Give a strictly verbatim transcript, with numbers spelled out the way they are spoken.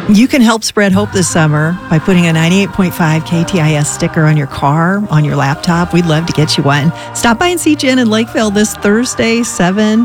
You can help spread hope this summer by putting a ninety-eight point five K T I S sticker on your car, on your laptop. We'd love to get you one. Stop by and see Jen in Lakeville this Thursday, seven